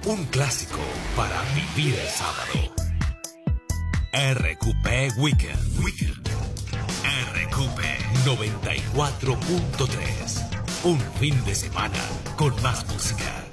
Un clásico para vivir el sábado. RQP Weekend. RQP 94.3. Un fin de semana con más música.